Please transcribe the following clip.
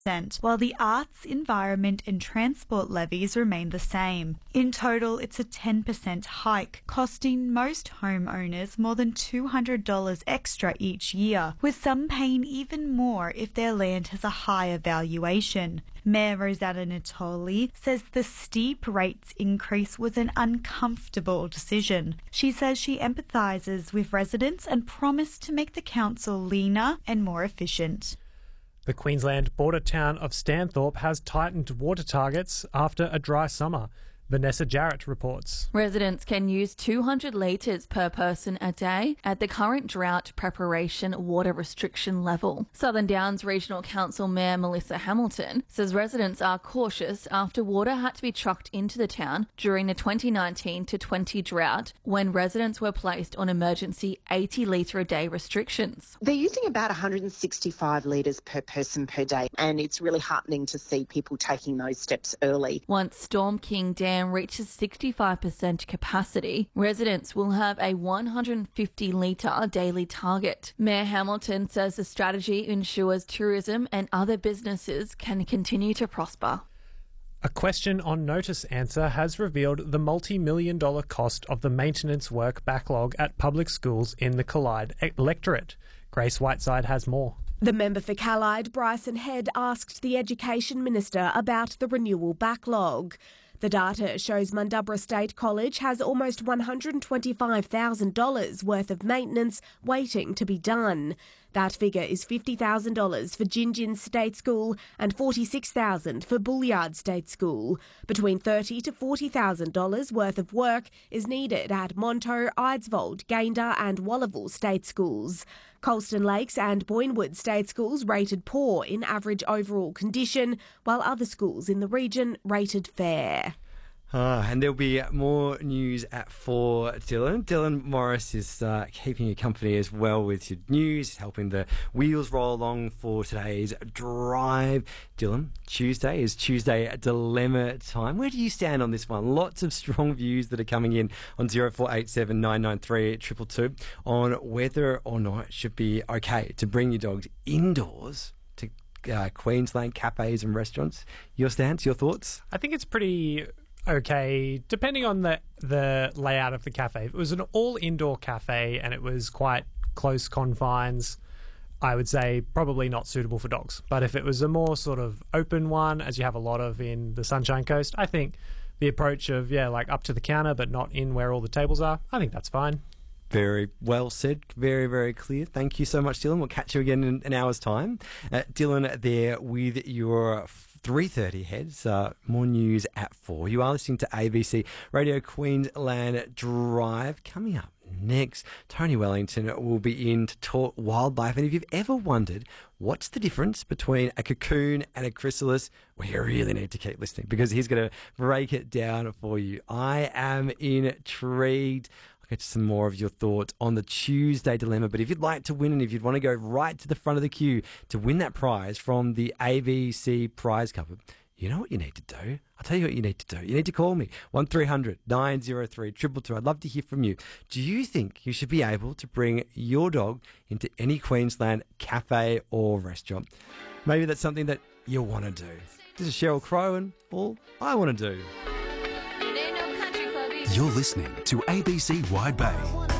while the arts, environment and transport levies remain the same. In total, it's a 10% hike, costing most homeowners more than $200 extra each year, with some paying even more if their land has a higher valuation. Mayor Rosetta Natoli says the steep rates increase was an uncomfortable decision. She says she empathises with residents and promised to make the council leaner and more efficient. The Queensland border town of Stanthorpe has tightened water targets after a dry summer. Vanessa Jarrett reports. Residents can use 200 litres per person a day at the current drought preparation water restriction level. Southern Downs Regional Council Mayor Melissa Hamilton says residents are cautious after water had to be trucked into the town during the 2019-20 drought when residents were placed on emergency 80-litre-a-day restrictions. They're using about 165 litres per person per day, and it's really heartening to see people taking those steps early. Once Storm King Dam reaches 65% capacity, residents will have a 150-litre daily target. Mayor Hamilton says the strategy ensures tourism and other businesses can continue to prosper. A question on notice answer has revealed the multi-million-dollar cost of the maintenance work backlog at public schools in the Callide electorate. Grace Whiteside has more. The member for Callide, Bryson Head, asked the Education Minister about the renewal backlog. The data shows Mundubbera State College has almost $125,000 worth of maintenance waiting to be done. That figure is $50,000 for Gingin State School and $46,000 for Bullyard State School. Between $30,000 to $40,000 worth of work is needed at Monto, Eidsvold, Gayndah and Wallaville State Schools. Colston Lakes and Boynewood State Schools rated poor in average overall condition, while other schools in the region rated fair. And there'll be more news at 4, Dylan. Dylan Morris is keeping you company as well with your news, helping the wheels roll along for today's drive. Dylan, Tuesday is Tuesday Dilemma time. Where do you stand on this one? Lots of strong views that are coming in on 0487 993 222 on whether or not it should be okay to bring your dogs indoors to Queensland cafes and restaurants. Your stance, your thoughts? I think it's pretty okay, depending on the layout of the cafe. If it was an all-indoor cafe and it was quite close confines, I would say probably not suitable for dogs. But if it was a more sort of open one, as you have a lot of in the Sunshine Coast, I think the approach of, like up to the counter but not in where all the tables are, I think that's fine. Very well said. Very, very clear. Thank you so much, Dylan. We'll catch you again in an hour's time. Dylan there with your 3:30 heads. More news at 4. You are listening to ABC Radio Queensland Drive. Coming up next, Tony Wellington will be in to talk wildlife. And if you've ever wondered what's the difference between a cocoon and a chrysalis, well, you really need to keep listening because he's going to break it down for you. I am intrigued. Get some more of your thoughts on the Tuesday Dilemma. But if you'd like to win and if you'd want to go right to the front of the queue to win that prize from the ABC prize cupboard, you know what you need to do. I'll tell you what you need to do. You need to call me, 1300 903 222. I'd love to hear from you. Do you think you should be able to bring your dog into any Queensland cafe or restaurant? Maybe that's something that you want to do. This is Sheryl Crow and all I want to do. You're listening to ABC Wide Bay.